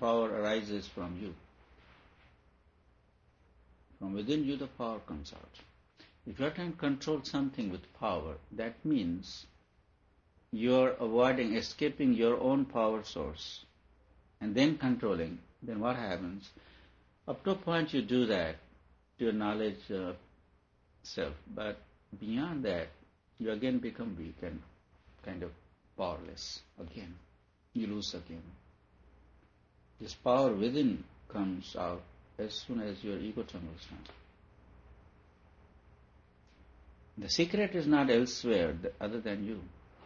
power arises from you. From within you the power comes out. If you are trying to control something with power, that means you are avoiding, escaping your own power source and then controlling. Then what happens? Up to a point you do that to your knowledge self, but beyond that you again become weak and kind of powerless again. You lose again. This power within comes out as soon as your ego tumbles down. The secret is not elsewhere other than you.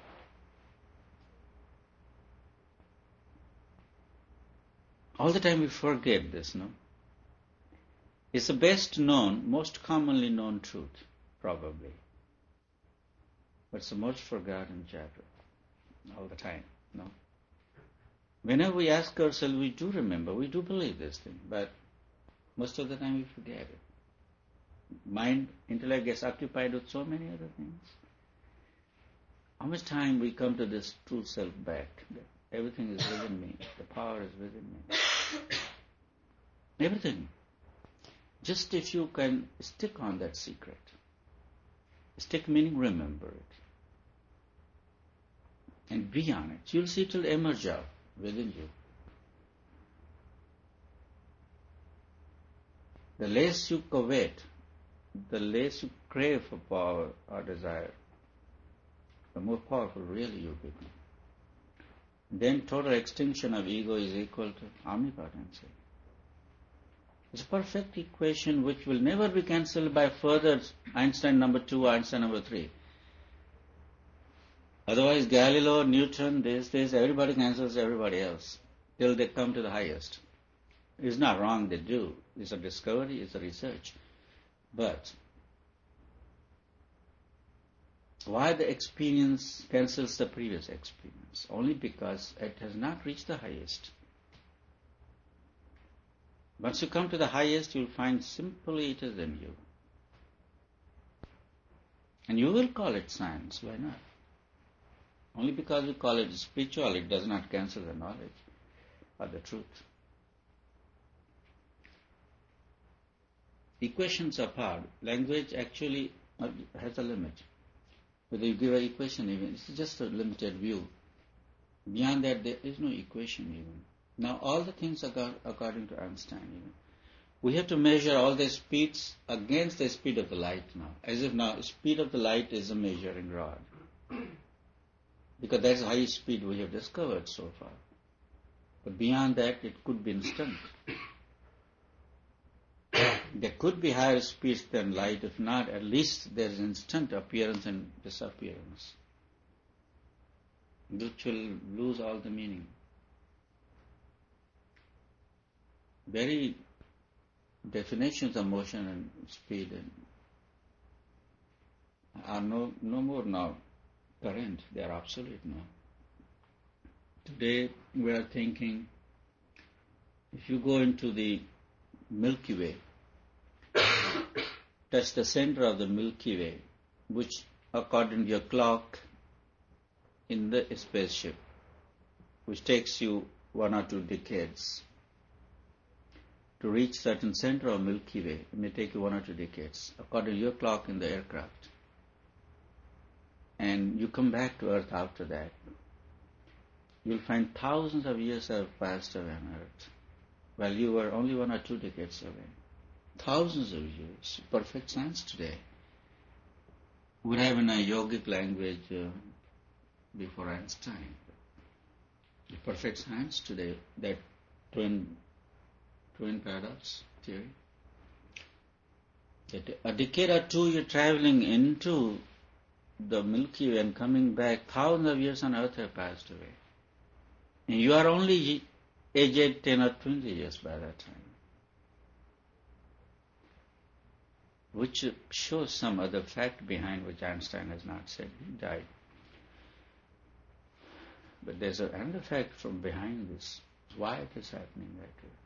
All the time we forget this, no? It's the best known, most commonly known truth, probably. But it's the most forgotten chapter all the time, no? Whenever we ask ourselves, we do remember, we do believe this thing, but most of the time we forget it. Mind, intellect gets occupied with so many other things. How much time we come to this true self back, that everything is within me, the power is within me. Everything. Just if you can stick on that secret. Stick meaning remember it. And be on it. You'll see it will emerge out within you. The less you covet, the less you crave for power or desire, the more powerful really you become. Then total extinction of ego is equal to omnipotency. It's a perfect equation which will never be cancelled by further Einstein number 2, Einstein number 3. Otherwise Galileo, Newton, this, everybody cancels everybody else till they come to the highest. It's not wrong they do. It's a discovery, it's a research. But why the experience cancels the previous experience? Only because it has not reached the highest. Once you come to the highest, you'll find simply it is in you. And you will call it science, why not? Only because we call it spiritual, it does not cancel the knowledge or the truth. Equations apart, language actually has a limit. Whether you give an equation even, it's just a limited view. Beyond that, there is no equation even. Now, all the things are according to Einstein even. We have to measure all the speeds against the speed of the light now. As if now, speed of the light is a measuring rod. Because that's the highest speed we have discovered so far. But beyond that, it could be instant. There could be higher speeds than light. If not, at least there is instant appearance and disappearance, which will lose all the meaning. Very definitions of motion and speed are no more now current. They are obsolete now. Today we are thinking, if you go into the Milky Way, touch the center of the Milky Way, which according to your clock in the spaceship, which takes you 1 or 2 decades, to reach certain center of Milky Way, it may take you 1 or 2 decades, according to your clock in the aircraft. And you come back to Earth after that, you'll find thousands of years have passed away on Earth, while you were only 1 or 2 decades away. Thousands of years, perfect science today. We have in a yogic language before Einstein. The perfect science today, that twin paradox theory. That a decade or 2 you're traveling into the Milky Way and coming back, thousands of years on Earth have passed away. And you are only aged 10 or 20 years by that time. Which shows some other fact behind which Einstein has not said. He died. But there's another fact from behind this. Why it is happening that way.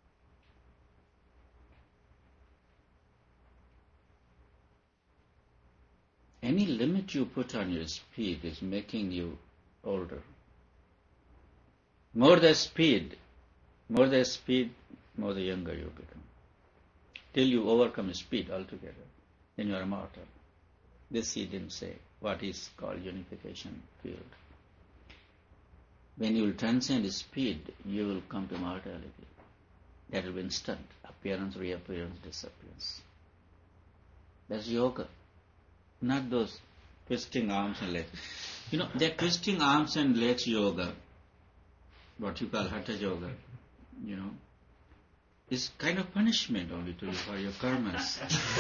Any limit you put on your speed is making you older. More the speed, More the speed, more the younger you become. Till you overcome speed altogether, then you are immortal. This he didn't say, what is called unification field. When you will transcend speed, you will come to mortality. That will be instant. Appearance, reappearance, disappearance. That's yoga. Not those twisting arms and legs. That twisting arms and legs yoga, what you call hatha yoga, is kind of punishment only to you for your karmas.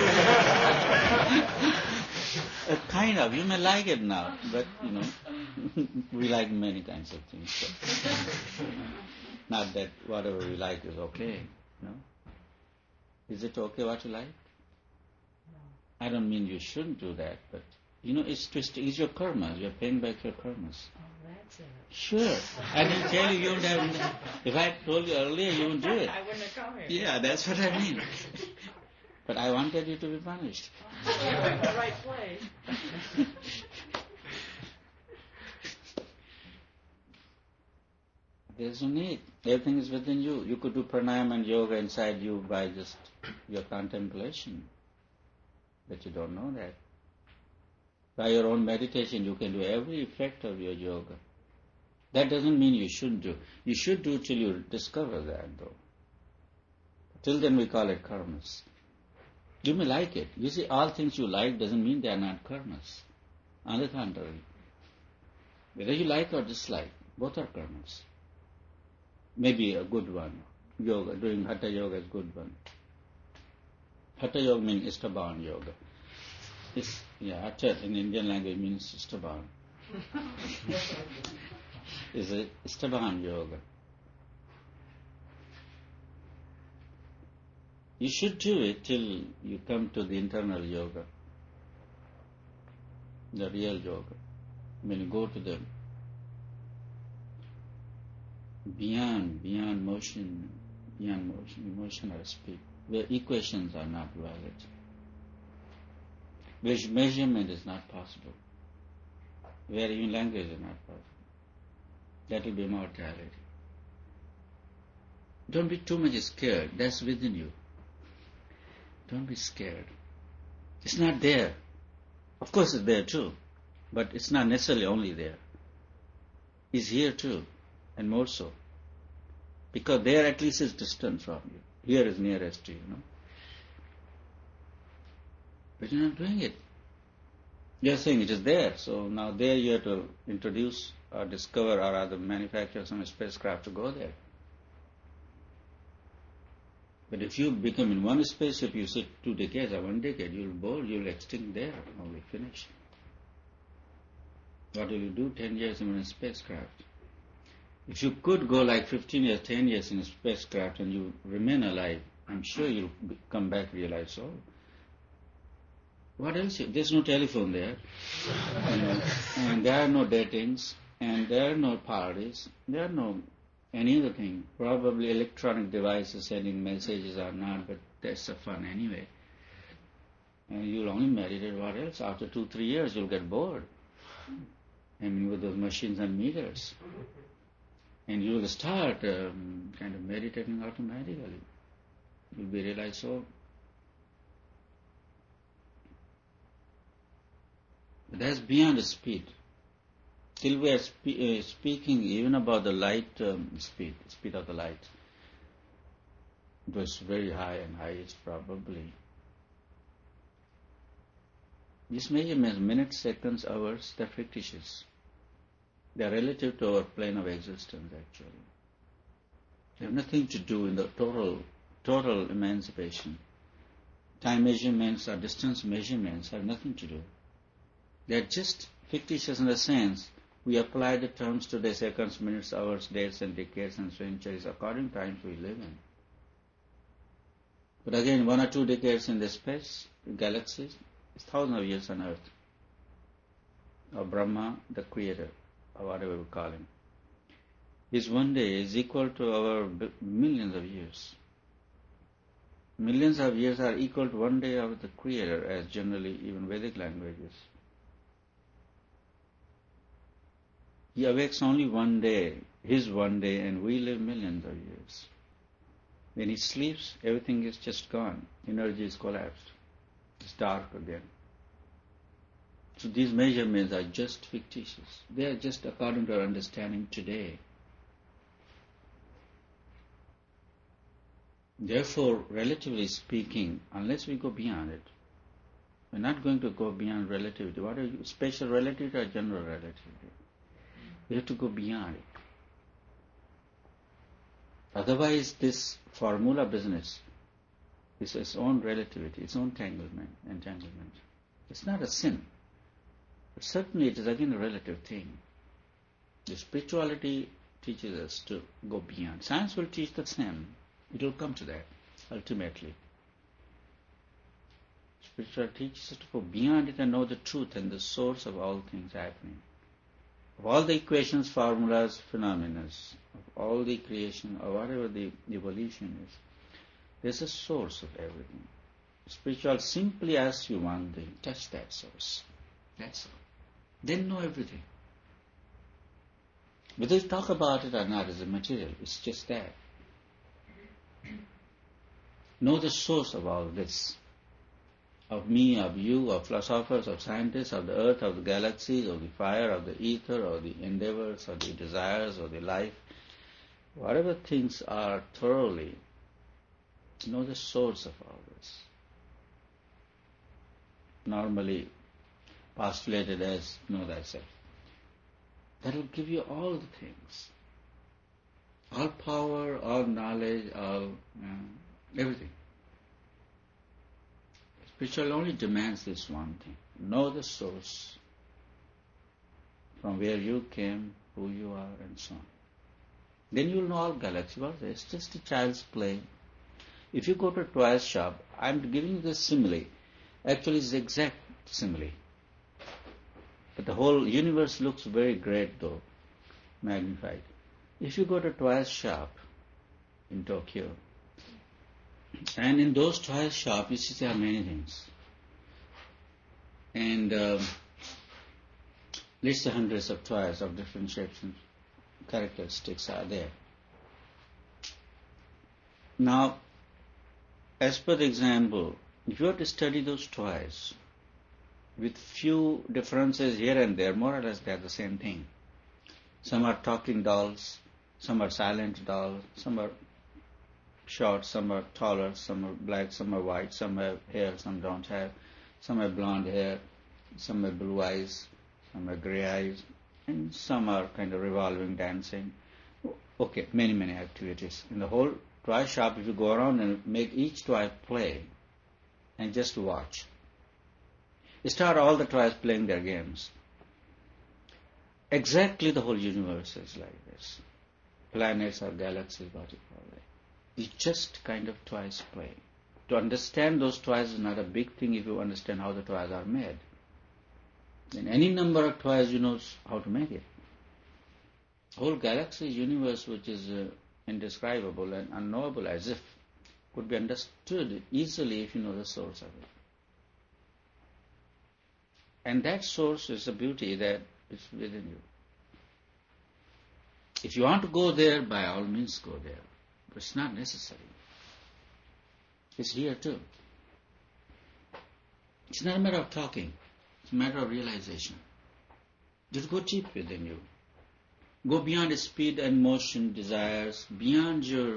Kind of. You may like it now, but, we like many kinds of things. So. Not that whatever we like is okay, Is it okay what you like? No. I don't mean you shouldn't do that, but, it's twisting. It's your karmas. You're paying back your karmas. That's it. Sure. I didn't tell you wouldn't have. If I told you earlier, you wouldn't do it. I wouldn't have come here. Yeah, that's what I mean. But I wanted you to be punished. You're in the right place. There's no need. Everything is within you. You could do pranayama and yoga inside you by just your contemplation. But you don't know that. By your own meditation, you can do every effect of your yoga. That doesn't mean you shouldn't do. You should do till you discover that, though. Till then we call it karmas. You may like it. You see, all things you like doesn't mean they are not karmas. On the contrary. Whether you like or dislike, both are karmas. Maybe a good one. Yoga, doing hatha yoga is a good one. Hatha yoga means Istaban yoga. Hatha in Indian language means Istaban. Is a Istaban yoga. You should do it till you come to the internal yoga, the real yoga. When you go to the beyond motion, emotion or speed, where equations are not valid, where measurement is not possible, where even language is not possible. That will be mortality. Don't be too much scared. That's within you. Don't be scared. It's not there. Of course it's there too, but it's not necessarily only there. It's here too, and more so. Because there at least is distant from you. Here is nearest to you, But you're not doing it. You're saying it is there, so now there you have to introduce or discover or rather manufacture some spacecraft to go there. But if you become in one spaceship, you sit 2 decades or 1 decade, you'll board, you'll extinct there, only finish. What will you do 10 years in a spacecraft? If you could go like 15 years, 10 years in a spacecraft and you remain alive, I'm sure you'll come back realize, oh, what else? There's no telephone there, and there are no datings, and there are no parties, there are no any other thing. Probably electronic devices sending messages or not, but that's the fun anyway. And you'll only meditate. What else? After 2-3 years, you'll get bored. With those machines and meters. And you'll start kind of meditating automatically. You'll be realized, so. That's beyond speed. Till we are speaking even about the light speed of the light. It was very high and highest probably. These measurements, minutes, seconds, hours, they're fictitious. They're relative to our plane of existence actually. They have nothing to do in the total emancipation. Time measurements or distance measurements have nothing to do. They're just fictitious in the sense we apply the terms to the seconds, minutes, hours, days, and decades, and centuries according to times we live in. But again, 1 or 2 decades in the space, galaxies, it's thousands of years on Earth. Or Brahma, the creator, or whatever we call him. His one day is equal to our millions of years. Millions of years are equal to one day of the creator, as generally even Vedic languages. He awakes only one day, his one day, and we live millions of years. When he sleeps, everything is just gone. Energy is collapsed. It's dark again. So these measurements are just fictitious. They are just according to our understanding today. Therefore, relatively speaking, unless we go beyond it, we're not going to go beyond relativity. What are you, special relativity or general relativity? We have to go beyond it. Otherwise, this formula business is its own relativity, its own entanglement. It's not a sin. But certainly it is again a relative thing. The spirituality teaches us to go beyond. Science will teach the same. It will come to that, ultimately. Spirituality teaches us to go beyond it and know the truth and the source of all things happening. Of all the equations, formulas, phenomena, of all the creation, or whatever the evolution is, there's a source of everything. Spiritual simply asks you one thing, touch that source. That's all. Then know everything. Whether you talk about it or not is a material, it's just that. Know the source of all this. Of me, of you, of philosophers, of scientists, of the earth, of the galaxies, of the fire, of the ether, of the endeavors, of the desires, of the life. Whatever things are thoroughly, know the source of all this. Normally postulated as know thyself. That will give you all the things. All power, all knowledge, all everything. Spiritual only demands this one thing. Know the source from where you came, who you are, and so on. Then you will know all galaxies. Well, it's just a child's play. If you go to a toy shop, I'm giving you the simile. Actually, it's the exact simile. But the whole universe looks very great, though, magnified. If you go to a toy shop in Tokyo, and in those toy shops, you see there are many things. And let's say hundreds of toys of different shapes and characteristics are there. Now, as per the example, if you have to study those toys, with few differences here and there, more or less they are the same thing. Some are talking dolls, some are silent dolls, some are short, some are taller, some are black, some are white, some have hair, some don't have, some have blonde hair, some have blue eyes, some have grey eyes, and some are kind of revolving, dancing. Okay, many activities. In the whole toy shop, if you go around and make each toy play and just watch, you start all the toys playing their games. Exactly the whole universe is like this. Planets or galaxies, what you call it. It's just kind of toys play. To understand those toys is not a big thing if you understand how the toys are made. In any number of toys, you know how to make it. Whole galaxy universe, which is indescribable and unknowable, as if could be understood easily if you know the source of it. And that source is the beauty that is within you. If you want to go there, by all means go there. But it's not necessary. It's here too. It's not a matter of talking. It's a matter of realization. Just go deep within you. Go beyond speed and motion, desires, beyond your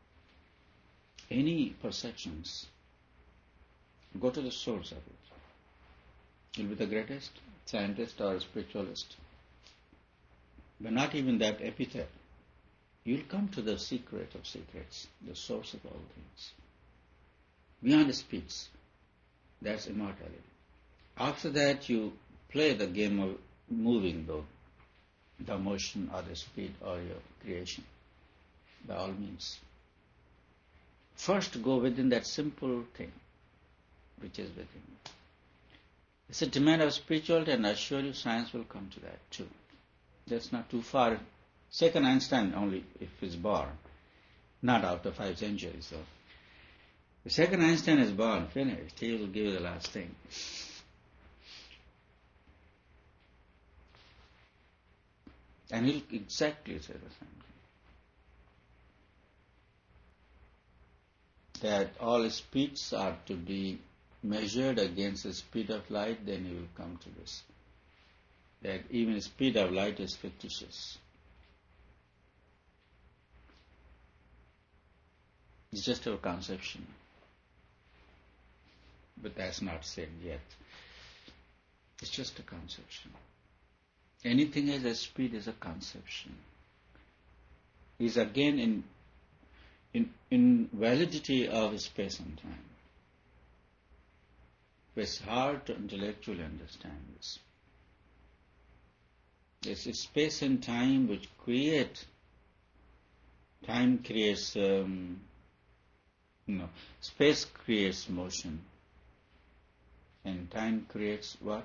any perceptions. Go to the source of it. You'll be the greatest scientist or spiritualist. But not even that epithet. You'll come to the secret of secrets, the source of all things. Beyond speeds, that's immortality. After that, you play the game of moving, though, the motion or the speed or your creation, by all means. First, go within that simple thing, which is within you. It's a demand of spirituality, and I assure you science will come to that too. That's not too far. Second Einstein only if he's born, not after 5 centuries. So, the second Einstein is born, finished. He will give you the last thing. And he'll exactly say the same thing. that all speeds are to be measured against the speed of light, then you will come to this. That even the speed of light is fictitious. It's just our conception. But that's not said yet. It's just a conception. Anything as a speed is a conception. Is again in validity of space and time. It's hard to intellectually understand this. It's space and time which create. Time creates, space creates motion, and time creates what?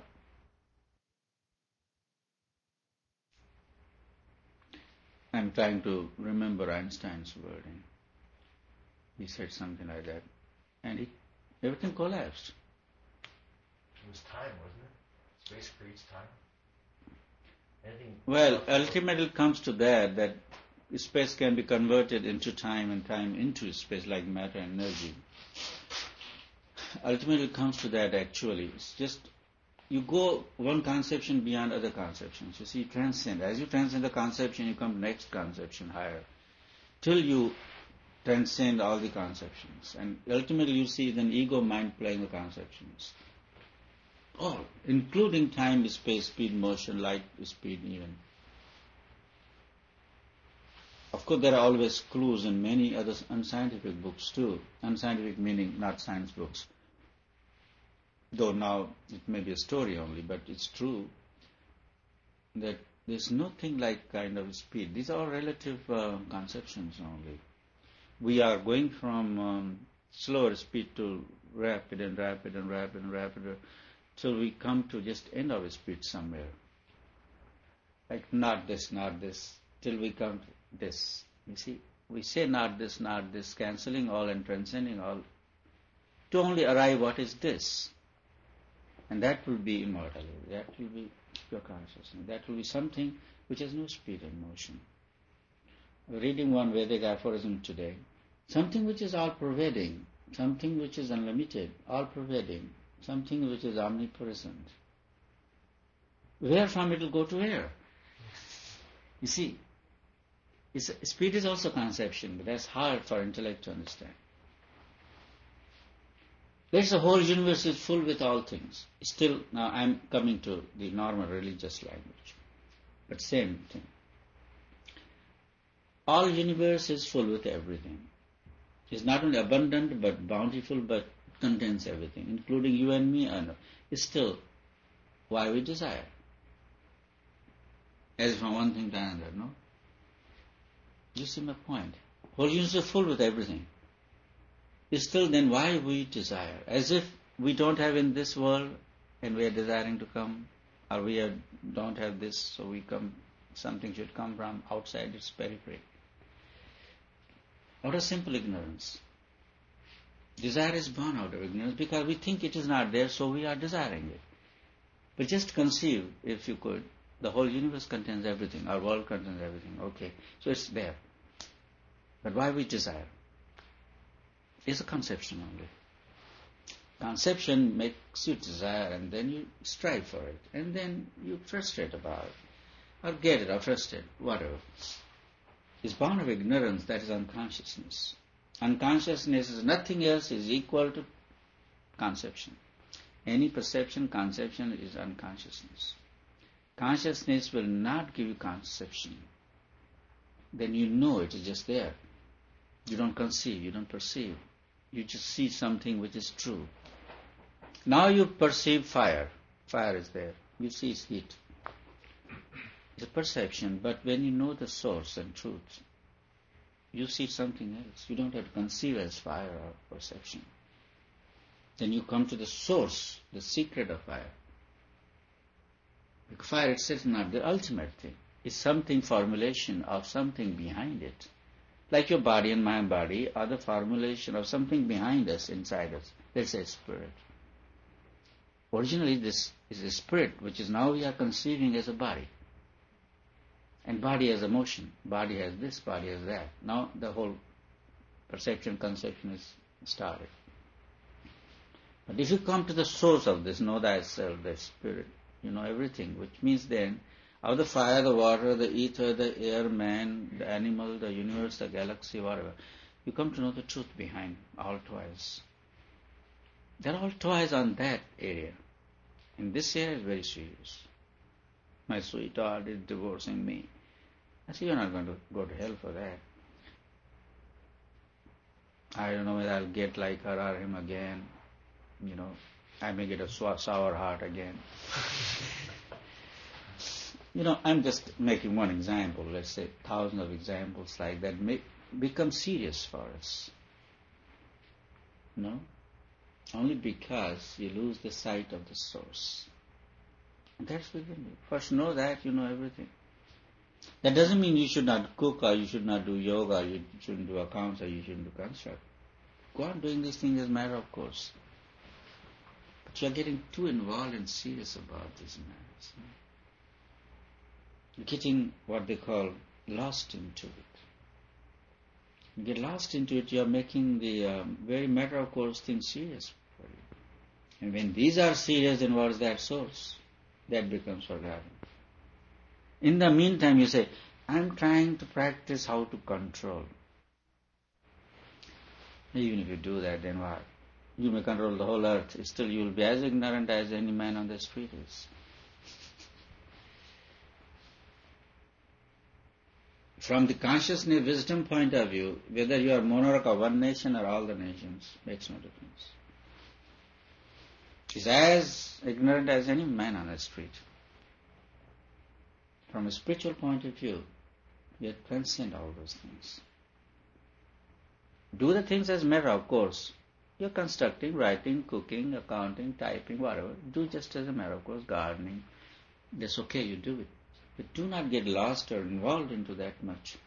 I'm trying to remember Einstein's wording. He said something like that, and everything collapsed. It was time, wasn't it? Space creates time. Well, ultimately it comes to that space can be converted into time and time into space, like matter and energy. Ultimately it comes to that actually. It's just, you go one conception beyond other conceptions. You see, transcend. As you transcend the conception, you come to the next conception higher. Till you transcend all the conceptions. And ultimately you see then ego mind playing the conceptions. All, including time, space, speed, motion, light, speed even. Of course, there are always clues in many other unscientific books too. Unscientific meaning not science books. Though now it may be a story only, but it's true that there's nothing like kind of speed. These are relative conceptions only. We are going from slower speed to rapid and rapid and rapid and rapid, till we come to just end of speed somewhere. Like not this, till we come to this. You see, we say not this, cancelling all and transcending all, to only arrive what is this. And that will be immortality, that will be pure consciousness, that will be something which has no speed and motion. Reading one Vedic aphorism today, something which is all-pervading, something which is unlimited, all-pervading, something which is omnipresent. Where from it will go to where? You see, speed is also conception, but that's hard for intellect to understand. There's the whole universe is full with all things. Still, now I'm coming to the normal religious language, but same thing. All universe is full with everything. It's not only abundant, but bountiful, but contains everything, including you and me. And still, why we desire? As from one thing to another, no? You see my point. Whole universe is full with everything. Still, then why we desire? As if we don't have in this world, and we are desiring to come, or we don't have this, so we come. Something should come from outside its periphery. Out of simple ignorance. Desire is born out of ignorance because we think it is not there, so we are desiring it. But just conceive, if you could, the whole universe contains everything, our world contains everything. Okay, so it's there. But why we desire? It's a conception only. Conception makes you desire, and then you strive for it, and then you frustrate about it, or get it, or frustrate, whatever. It's born of ignorance, that is unconsciousness. Unconsciousness is nothing else, is equal to conception. Any perception, conception is unconsciousness. Consciousness will not give you conception. Then you know it is just there. You don't conceive, you don't perceive. You just see something which is true. Now you perceive fire. Fire is there. You see its heat. It's a perception, but when you know the source and truth, you see something else. You don't have to conceive as fire or perception. Then you come to the source, the secret of fire. Because fire itself is not the ultimate thing. It's something, formulation of something behind it. Like your body and my body are the formulation of something behind us, inside us. Let's say spirit. Originally this is a spirit, which is now we are conceiving as a body. And body has emotion. Body has this, body has that. Now the whole perception, conception is started. But if you come to the source of this, know thyself, the spirit, you know everything, which means then, of the fire, the water, the ether, the air, man, the animal, the universe, the galaxy, whatever, you come to know the truth behind all toys. They're all toys on that area. And this area is very serious. My sweetheart is divorcing me. I say, you're not going to go to hell for that. I don't know whether I'll get like her or him again. You know, I may get a sour heart again. You know, I'm just making one example. Let's say thousands of examples like that may become serious for us. No? Only because you lose the sight of the source. And that's within you. First know that, you know everything. That doesn't mean you should not cook, or you should not do yoga, or you shouldn't do accounts, or you shouldn't do construct. Go on doing these things as a matter of course. But you're getting too involved and serious about these matters. You're getting what they call lost into it. You get lost into it, you're making the very matter of course thing serious for you. And when these are serious, then what is that source? That becomes forgotten. In the meantime, you say, I'm trying to practice how to control. Even if you do that, then what? You may control the whole earth. Still, you will be as ignorant as any man on the street is. From the consciousness wisdom point of view, whether you are monarch of one nation or all the nations, makes no difference. He's as ignorant as any man on the street. From a spiritual point of view, you transcend all those things. Do the things as a matter of course. You're constructing, writing, cooking, accounting, typing, whatever. Do just as a matter of course, gardening. That's okay, you do it. But do not get lost or involved into that much.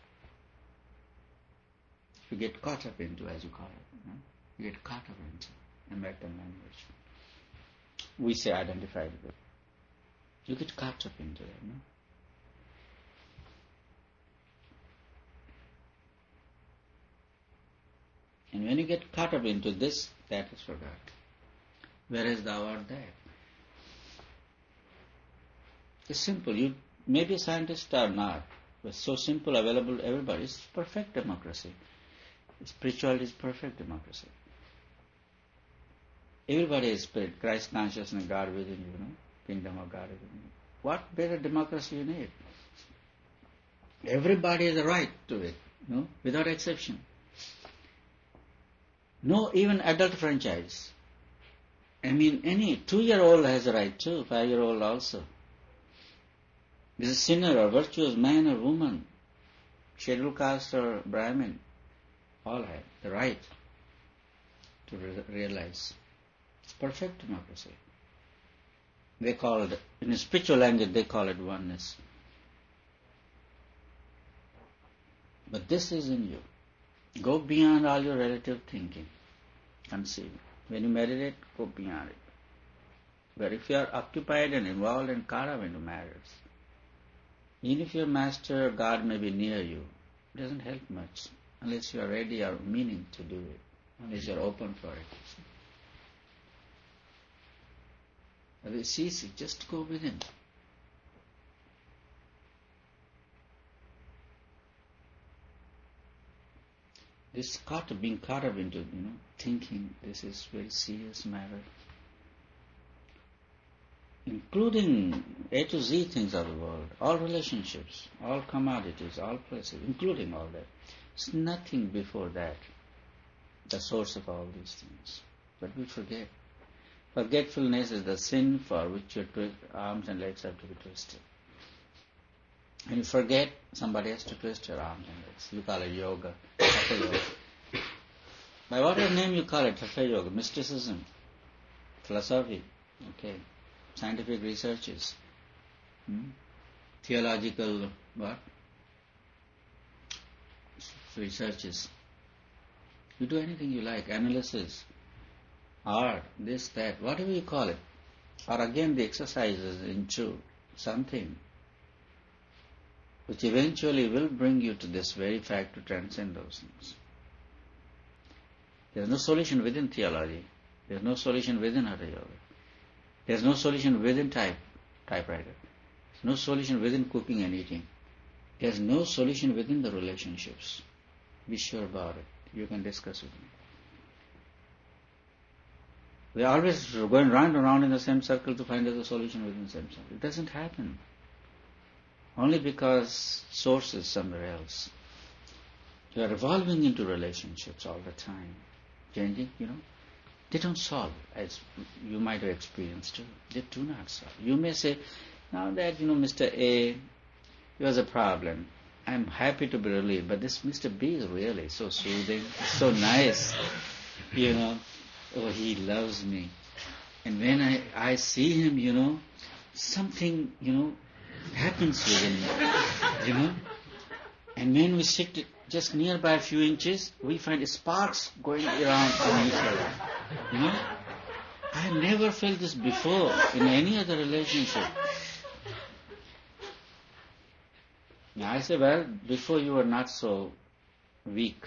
You get caught up into, as you call it. You get caught up into American language. We say identified with it. You get caught up into it. No? And when you get caught up into this, that is forgot. Where is thou art that? It's simple. You may be a scientist or not. It's so simple, available to everybody. It's perfect democracy. Spirituality is perfect democracy. Everybody is spirit, Christ consciousness, God within you, know? Kingdom of God within you. What better democracy you need? Everybody has a right to it, no? Without exception. No, even adult franchise. I mean, any 2-year-old has a right too, 5-year-old also. This is sinner or virtuous man or woman, scheduled caste or Brahmin, all have the right to realize. It's perfect democracy. They call it, in a spiritual language, they call it oneness. But this is in you. Go beyond all your relative thinking and see. When you meditate, go beyond it. But if you are occupied and involved and caught up into matters, even if your master, God may be near you, it doesn't help much unless you are ready or meaning to do it, unless you are open for it. But it's easy, just go within. This being caught up into, thinking, this is very serious matter. Including A to Z things of the world, all relationships, all commodities, all places, including all that. It's nothing before that, the source of all these things. But we forget. Forgetfulness is the sin for which your arms and legs have to be twisted. When you forget, somebody has to twist your arms and legs. You call it yoga, hatha yoga. By whatever name you call it, hatha yoga, mysticism, philosophy, okay, scientific researches, theological researches. You do anything you like, analysis, art, this, that, whatever you call it. Or again the exercises into something which eventually will bring you to this very fact to transcend those things. There's no solution within theology. There's no solution within Hatha Yoga. There's no solution within typewriter. There's no solution within cooking and eating. There's no solution within the relationships. Be sure about it. You can discuss with me. We're always going round and round in the same circle to find a solution within the same circle. It doesn't happen. Only because source is somewhere else. You are evolving into relationships all the time. Changing, They don't solve, as you might have experienced too. They do not solve. You may say, now that, Mr. A, he was a problem. I'm happy to be relieved, but this Mr. B is really so soothing, so nice. Oh, he loves me. And when I see him, something, happens within me, And when we sit just nearby a few inches, we find sparks going around from each other. I have never felt this before in any other relationship. Now I say, well, before you were not so weak.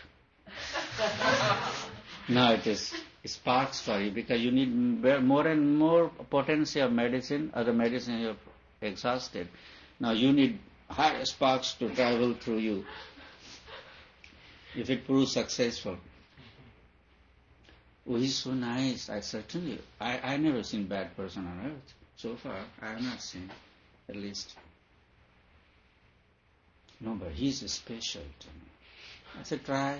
Now it is sparks for you because you need more and more potency of medicine. Other medicine you have exhausted. Now you need higher sparks to travel through you. If it proves successful. Oh, he's so nice. I never seen bad person on earth. So far, I have not seen, at least. No, but he's special to me. I said, try.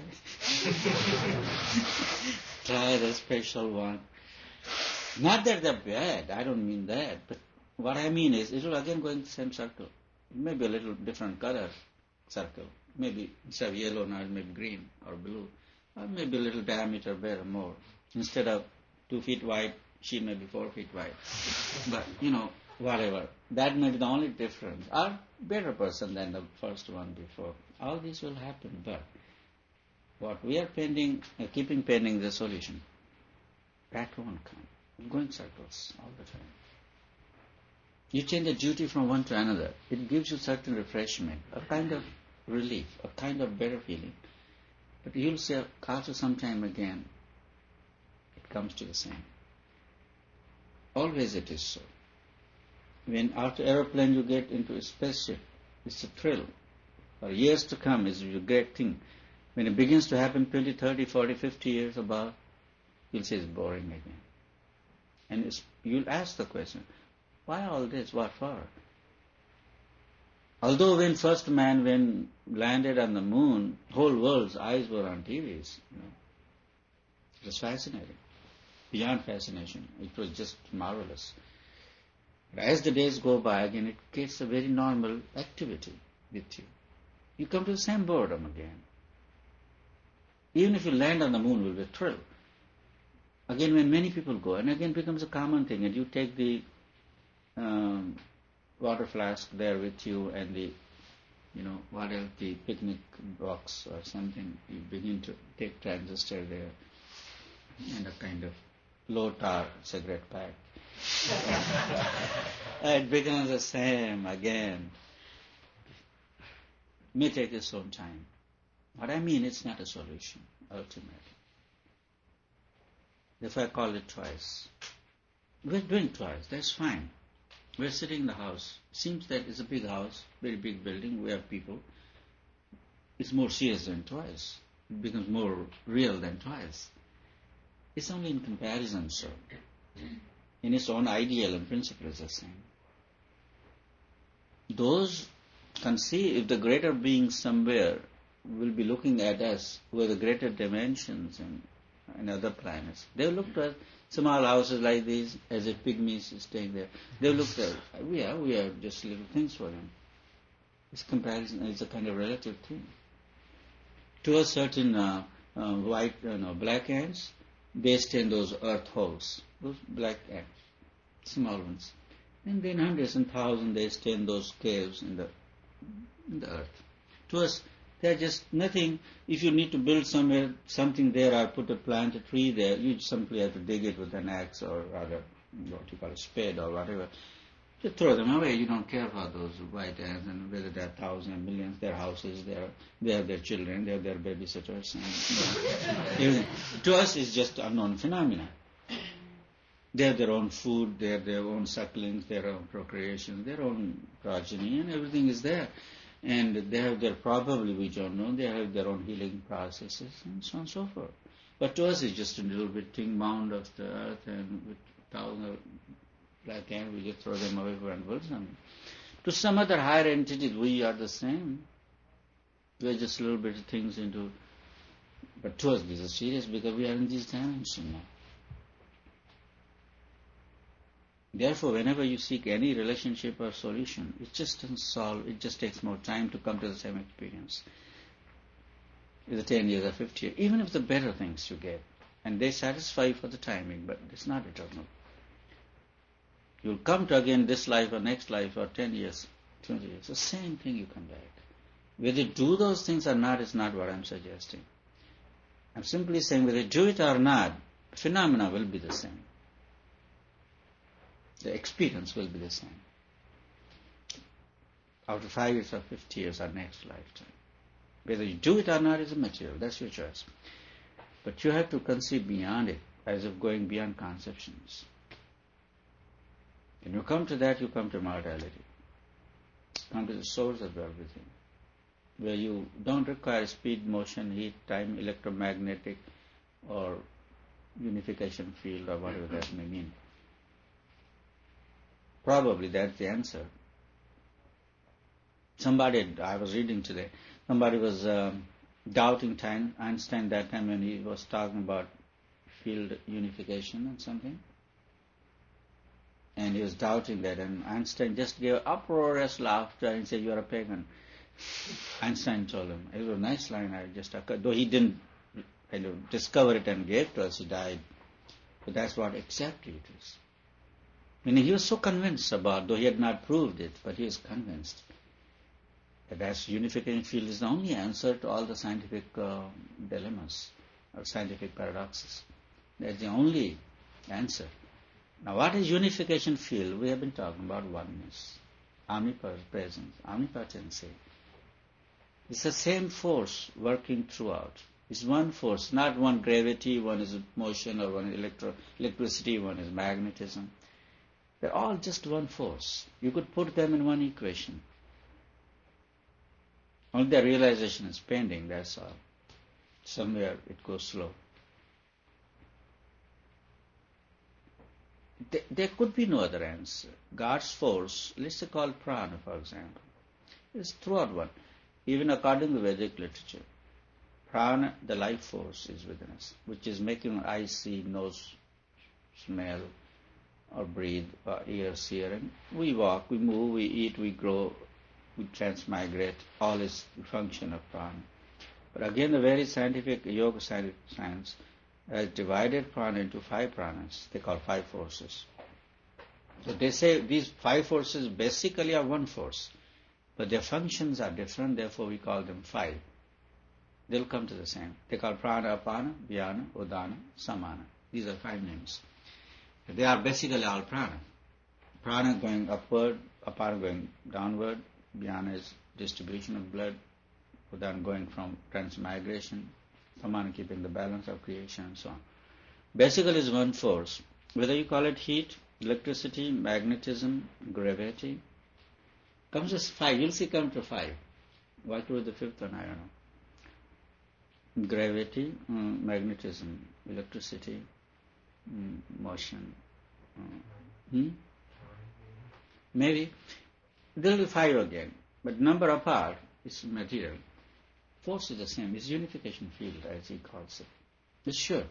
Try the special one. Not that they're bad, I don't mean that. But what I mean is, it will again go in the same circle. Maybe a little different color circle. Maybe instead of yellow, now it may be green or blue. Or maybe a little diameter better, more. Instead of 2 feet wide, she may be 4 feet wide. But, whatever. That may be the only difference. Or better person than the first one before. All this will happen, but what we are keeping pending the solution. That won't come. We're going circles all the time. You change the duty from one to another. It gives you certain refreshment, a kind of relief, a kind of better feeling. But you'll see after some time again, it comes to the same. Always it is so. When after aeroplane you get into a spaceship, it's a thrill. For years to come is a great thing. When it begins to happen 20, 30, 40, 50 years above, you'll say it's boring again. And you'll ask the question, why all this? What for? Although when first man landed on the moon, whole world's eyes were on TVs. It was fascinating. Beyond fascination. It was just marvelous. But as the days go by, again, it gets a very normal activity with you. You come to the same boredom again. Even if you land on the moon, it will be a thrill. Again, when many people go, and again becomes a common thing, and you take the water flask there with you and the, what else, the picnic box or something, you begin to take transistor there and a kind of low-tar cigarette pack. It becomes the same again. It may take its own time. What I mean, it's not a solution, ultimately. Therefore I called it twice. We're doing twice, that's fine. We're sitting in the house. Seems that it's a big house, very big building, we have people. It's more serious than twice. It becomes more real than twice. It's only in comparison, so. In its own ideal and principle is the same. Those can see if the greater being somewhere will be looking at us with the greater dimensions and other planets. They will look to us, small houses like these, as if pygmies staying there. They will look at us. We are just little things for them. This comparison is a kind of relative thing. To a certain black ants, they stay in those earth holes, those black ants, small ones. And then hundreds and thousands they stay in those caves in the earth. To us, they're just nothing. If you need to build something there or put a tree there, you simply have to dig it with an axe or rather what you call a spade or whatever. Just throw them away. You don't care about those white ants and whether they're thousands and millions, their houses, they have their children, they have their babysitters. And, To us, it's just unknown phenomena. They have their own food, they have their own sucklings, their own procreation, their own progeny, and everything is there. And they have their, probably we don't know, they have their own healing processes, and so on and so forth. But to us, it's just a little bit thing mound of the earth, and with thousands of black ants, we just throw them away for and build something. To some other higher entities, we are the same. We are just little bit of things into. But to us, this is serious because we are in this dimension now. Therefore, whenever you seek any relationship or solution, it just doesn't solve, it just takes more time to come to the same experience. Either 10 years or 50 years, even if the better things you get, and they satisfy you for the timing, but it's not eternal. You'll come to again this life or next life or 10 years, 20 years, the same thing you come back. Whether you do those things or not is not what I'm suggesting. I'm simply saying whether you do it or not, phenomena will be the same. The experience will be the same. After 5 years or 50 years or next lifetime. Whether you do it or not is a material, that's your choice. But you have to conceive beyond it, as if going beyond conceptions. When you come to that, you come to mortality. Come to the source of everything. Where you don't require speed, motion, heat, time, electromagnetic, or unification field, or whatever that may mean. Probably that's the answer. I was reading today, somebody was doubting Einstein that time when he was talking about field unification and something. And he was doubting that, and Einstein just gave uproarious laughter and said, "You are a pagan." Einstein told him. It was a nice line, though he didn't kind of discover it and gave to us, he died. But that's what exactly it is. Meaning he was so convinced about, though he had not proved it, but he was convinced that unification field is the only answer to all the scientific dilemmas or scientific paradoxes. That's the only answer. Now, what is unification field? We have been talking about oneness, omnipresence, omnipotency. It's the same force working throughout. It's one force, not one gravity, one is motion, or one is electricity, one is magnetism. They're all just one force. You could put them in one equation. Only the realization is pending, that's all. Somewhere it goes slow. There could be no other answer. God's force, let's say called prana, for example, is throughout one. Even according to Vedic literature, prana, the life force, is within us, which is making eyes see, nose smell, or breathe, or ears hear, and we walk, we move, we eat, we grow, we transmigrate. All is the function of prana. But again, the very scientific yoga science has divided prana into 5 pranas. They call 5 forces. So they say these 5 forces basically are one force, but their functions are different, therefore we call them 5. They'll come to the same. They call prana, apana, vyana, udana, samana. These are 5 names. They are basically all prana. Prana going upward, apana going downward, vyana is distribution of blood, udana going from transmigration, samana keeping the balance of creation, and so on. Basically is one force. Whether you call it heat, electricity, magnetism, gravity, comes as 5. You'll see come to 5. What was the 5th one? I don't know. Gravity, magnetism, electricity, motion. Maybe. There will be 5 again. But number apart is material. Force is the same. It's unification field, as he calls it. It's sure.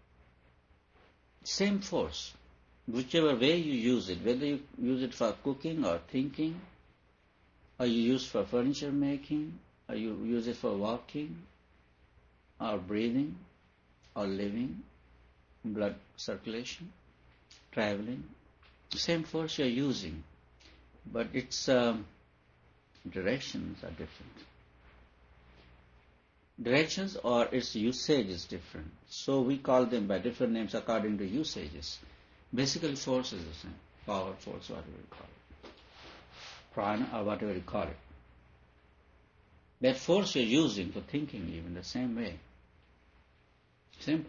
Same force. Whichever way you use it, whether you use it for cooking or thinking, or you use for furniture making, or you use it for walking, or breathing, or living, blood circulation, traveling, the same force you're using, but its directions are different. Directions or its usage is different. So we call them by different names according to usages. Basically force is the same. Power, force, whatever you call it. Prana or whatever you call it. That force you're using for thinking even the same way. Same